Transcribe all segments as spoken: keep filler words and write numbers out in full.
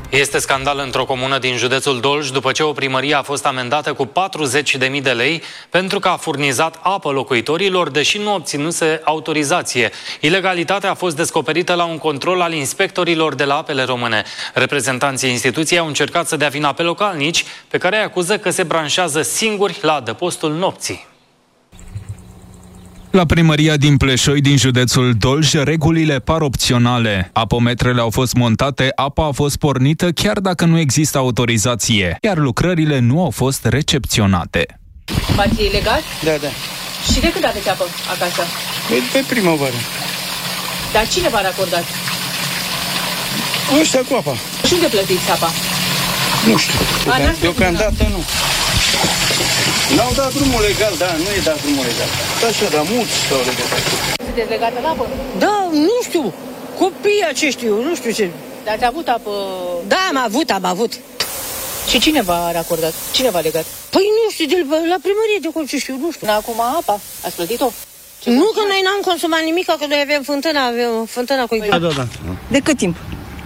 Este scandal într-o comună din județul Dolj după ce o primărie a fost amendată cu patruzeci de mii de lei pentru că a furnizat apă locuitorilor, deși nu obținuse autorizație. Ilegalitatea a fost descoperită la un control al inspectorilor de la Apele Române. Reprezentanții instituției au încercat să dea vina pe localnici, pe care îi acuză că se branșează singuri la adăpostul nopții. La primăria din Pleșoi, din județul Dolj, regulile par opționale. Apometrele au fost montate, apa a fost pornită chiar dacă nu există autorizație, iar lucrările nu au fost recepționate. V-ați ilegal? Da, da. Și de când aveți apă acasă? Pe, pe primăvară. Dar cine v-a racordat? Ăștia cu apa. Și unde plătiți apa? Nu știu. Deocamdată nu. N-au dat drumul legal, da, nu e dat drumul legal. Așa, dar mulți s-au legat. Sunteți legată la apă? Da, nu știu. Copiii aceștia, nu știu ce. Dar ați avut apă? Da, am avut, am avut. Și cine v-a racordat? Cine v-a legat? Păi nu știu, de la primărie de acolo, ce știu, nu știu. Până acum apa? Ați plătit-o? Nu, că noi n-am consumat nimic, că noi avem fântâna, avem fântâna cu Da, da, da. De cât timp?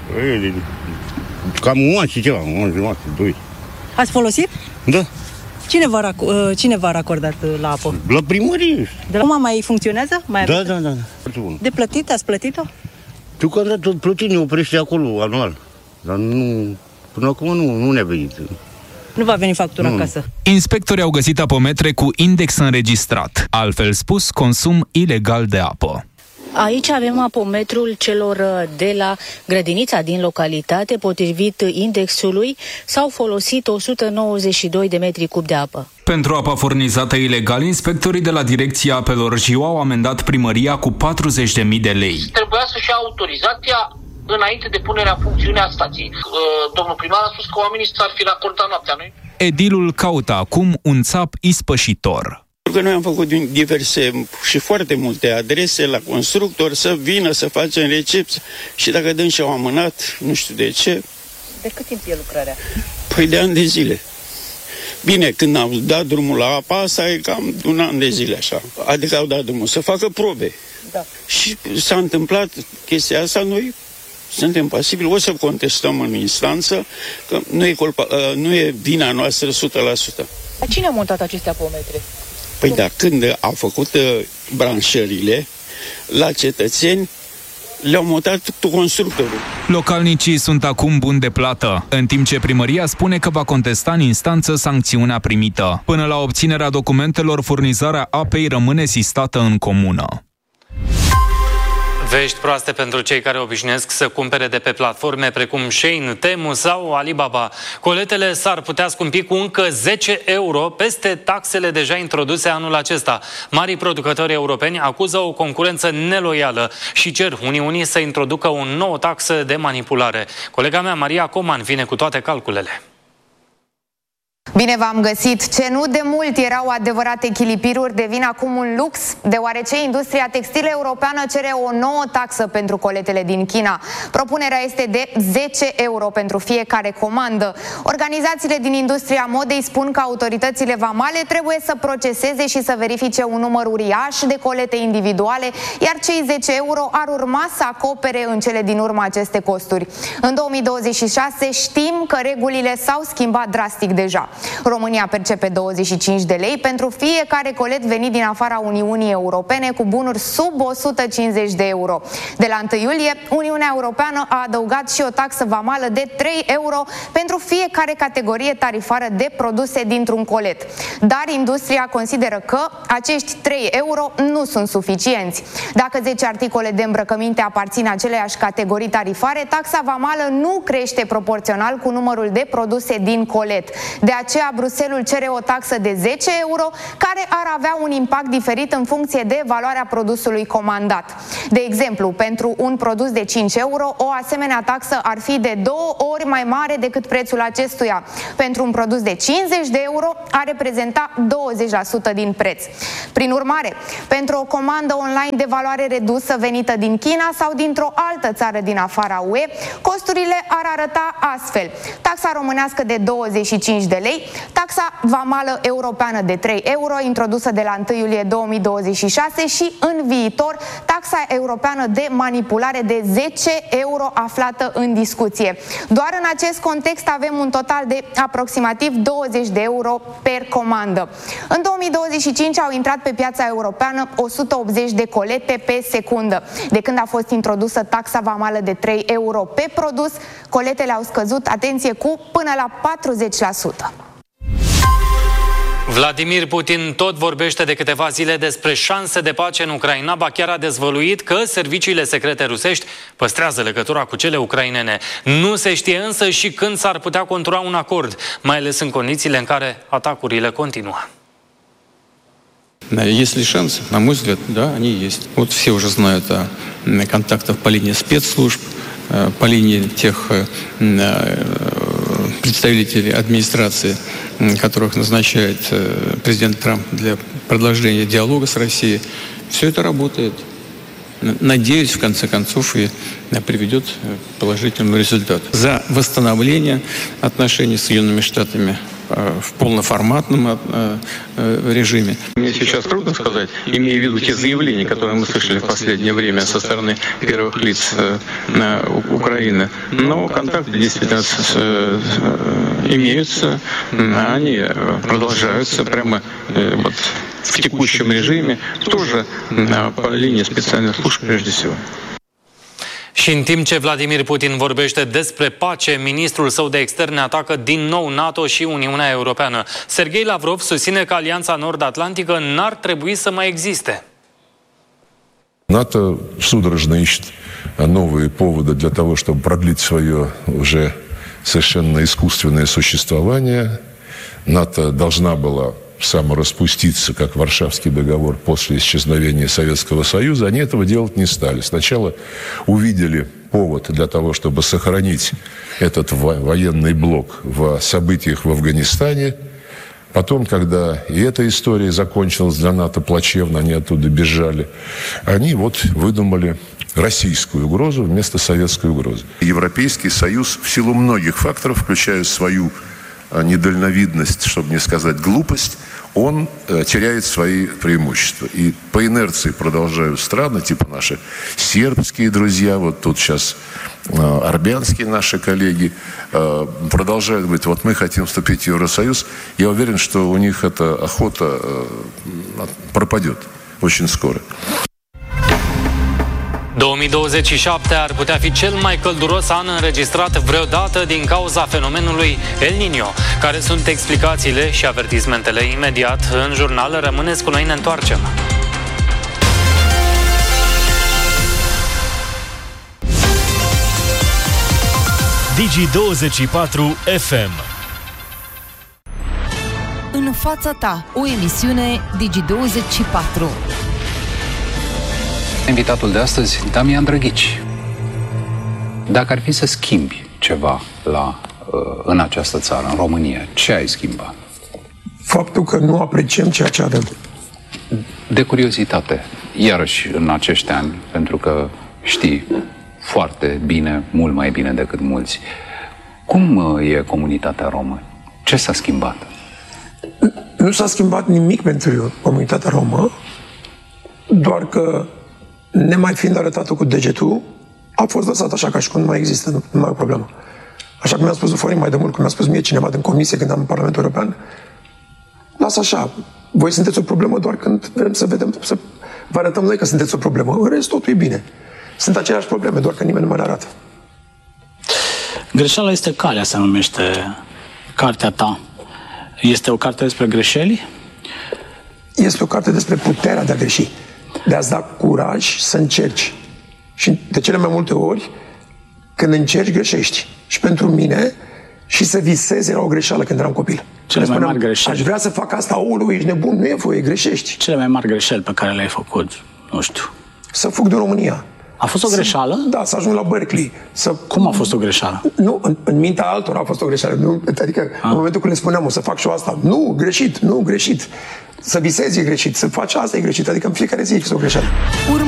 Cam un an și ceva, un an jumătate, doi. Ați folosit? Da. Cine v-a, rac- cine v-a racordat la apă? La primărie. De la acum mai funcționează? Mai da, da, da, da. De plătit? Ați plătit-o? Tu că am dat plătit, ne oprește acolo anual. Dar nu, până acum nu, nu ne-a venit. Nu va veni factura nu. acasă. Inspectorii au găsit apometre cu index înregistrat, altfel spus, consum ilegal de apă. Aici avem apometrul celor de la grădinița din localitate. Potrivit indexului, s-au folosit o sută nouăzeci și doi de metri cub de apă. Pentru apa furnizată ilegal, inspectorii de la Direcția Apelor Jiu au amendat primăria cu patruzeci de mii de lei. Trebuia să-și ia autorizația înainte de punerea funcțiunii a stației. Domnul primar a spus că oamenii s-ar fi racordat noaptea, nu? Edilul caută acum un țap ispășitor. Că noi am făcut diverse și foarte multe adrese la constructor să vină să facem recepție și dacă dând și-au amânat, nu știu de ce. De cât timp e lucrarea? Păi de ani de zile. Bine, când am dat drumul la apa asta e cam un an de zile așa. Adică au dat drumul să facă probe. Da. Și s-a întâmplat chestia asta, noi suntem pasibili, o să contestăm în instanță că nu e, culpa, nu e vina noastră o sută la sută. Dar cine a montat aceste apometre? Păi da, când au făcut uh, branșările la cetățeni, le-au mutat constructorul. Localnicii sunt acum buni de plată, în timp ce primăria spune că va contesta în instanță sancțiunea primită. Până la obținerea documentelor, furnizarea apei rămâne sistată în comună. Vești proaste pentru cei care obișnuiesc să cumpere de pe platforme precum Shein, Temu sau Alibaba. Coletele s-ar putea scumpi cu încă zece euro peste taxele deja introduse anul acesta. Marii producători europeni acuză o concurență neloială și cer Uniunii să introducă o nouă taxă de manipulare. Colega mea, Maria Coman, vine cu toate calculele. Bine v-am găsit! Ce nu de mult erau adevărate chilipiruri devin acum un lux, deoarece industria textilă europeană cere o nouă taxă pentru coletele din China. Propunerea este de zece euro pentru fiecare comandă. Organizațiile din industria modei spun că autoritățile vamale trebuie să proceseze și să verifice un număr uriaș de colete individuale, iar cei zece euro ar urma să acopere în cele din urmă aceste costuri. În două mii douăzeci și șase știm că regulile s-au schimbat drastic deja. România percepe douăzeci și cinci de lei pentru fiecare colet venit din afara Uniunii Europene cu bunuri sub o sută cincizeci de euro. De la întâi iulie, Uniunea Europeană a adăugat și o taxă vamală de trei euro pentru fiecare categorie tarifară de produse dintr-un colet. Dar industria consideră că acești trei euro nu sunt suficienți. Dacă zece articole de îmbrăcăminte aparțin aceleiași categorii tarifare, taxa vamală nu crește proporțional cu numărul de produse din colet. De aceea, Bruxelles cere o taxă de zece euro, care ar avea un impact diferit în funcție de valoarea produsului comandat. De exemplu, pentru un produs de cinci euro, o asemenea taxă ar fi de două ori mai mare decât prețul acestuia. Pentru un produs de cincizeci de euro, ar reprezenta douăzeci la sută din preț. Prin urmare, pentru o comandă online de valoare redusă venită din China sau dintr-o altă țară din afara U E, costurile ar arăta astfel. Taxa românească de douăzeci și cinci de lei taxa vamală europeană de trei euro, introdusă de la întâi iulie două mii douăzeci și șase și în viitor taxa europeană de manipulare de zece euro aflată în discuție. Doar în acest context avem un total de aproximativ douăzeci de euro per comandă. În două mii douăzeci și cinci au intrat pe piața europeană o sută optzeci de colete pe secundă. De când a fost introdusă taxa vamală de trei euro pe produs, coletele au scăzut, atenție, cu până la patruzeci la sută. Vladimir Putin tot vorbește de câteva zile despre șanse de pace în Ucraina, ba chiar a dezvăluit că serviciile secrete rusești păstrează legătura cu cele ucrainene. Nu se știe însă și când s-ar putea contura un acord, mai ales în condițiile în care atacurile continuă. Есть ли шансы? На мой взгляд, да, они есть. Вот все уже знают о контактах по линии спецслужб, по линии тех представителей администрации, которых назначает президент Трамп для продолжения диалога с Россией. Все это работает. Надеюсь, в конце концов, и приведет к положительному результату. За восстановление отношений с Соединенными Штатами в полноформатном режиме. Мне сейчас трудно сказать, имея в виду те заявления, которые мы слышали в последнее время со стороны первых лиц Украины. Но контакты действительно имеются, они продолжаются прямо вот в текущем режиме, тоже по линии специальных служб прежде всего. Și în timp ce Vladimir Putin vorbește despre pace, ministrul său de externe atacă din nou NATO și Uniunea Europeană. Sergei Lavrov susține că Alianța Nord-Atlantică n-ar trebui să mai existe. НАТО судорожно ищет новые поводы для того, чтобы продлить свое уже совершенно искусственное существование. НАТО должна была самораспуститься, как Варшавский договор после исчезновения Советского Союза, они этого делать не стали. Сначала увидели повод для того, чтобы сохранить этот военный блок в событиях в Афганистане. Потом, когда и эта история закончилась для НАТО плачевно, они оттуда бежали, они вот выдумали российскую угрозу вместо советской угрозы. Европейский Союз в силу многих факторов, включая свою недальновидность, чтобы не сказать глупость, он э, теряет свои преимущества. И по инерции продолжают страны, типа наши сербские друзья, вот тут сейчас э, армянские наши коллеги, э, продолжают говорить, вот мы хотим вступить в Евросоюз. Я уверен, что у них эта охота э, пропадет очень скоро. două mii douăzeci și șapte ar putea fi cel mai călduros an înregistrat vreodată din cauza fenomenului El Niño. Care sunt explicațiile și avertismentele? Imediat în jurnal, rămâneți cu noi, ne întoarcem. Digi douăzeci și patru F M. În fața ta, o emisiune Digi douăzeci și patru. Invitatul de astăzi, Damian Drăghici. Dacă ar fi să schimbi ceva la, în această țară, în România, ce ai schimba? Faptul că nu apreciem ceea ce avem. De curiozitate, iarăși în acești ani, pentru că știi foarte bine, mult mai bine decât mulți, cum e comunitatea romă? Ce s-a schimbat? Nu s-a schimbat nimic pentru comunitatea romă, doar că, nemai fiind arătată cu degetul, a fost lăsat așa ca și cum nu mai există, nu, nu mai e o problemă. Așa cum mi-a spus Florin mai de mult, cum mi-a spus mie cineva din comisie când am în Parlamentul European, lasă așa, voi sunteți o problemă doar când vrem să vedem, să vă arătăm noi că sunteți o problemă. În rest, totul e bine. Sunt aceleași probleme, doar că nimeni nu mai le arată. Greșeala este calea, se numește cartea ta. Este o carte despre greșeli? Este o carte despre puterea de a greși. De a-ți da curaj să încerci. Și de cele mai multe ori, când încerci, greșești. Și pentru mine, și să visezi era o greșeală când eram copil. Cele mai mari greșeli. Aș vrea să fac asta, aoleu, ești nebun, nu e voie, greșești. Cele mai mari greșeli pe care le-ai făcut, nu știu. Să fug din România. A fost o greșeală? Să, da, să ajung la Berkeley. Să... Cum a fost o greșeală? Nu, în, în mintea altora a fost o greșeală. Nu, adică, a? în momentul când le spuneam, o să fac și eu asta. Nu, greșit, nu, greșit. Să visezi e greșit, să faci asta e greșit. Adică în fiecare zi e o greșeală.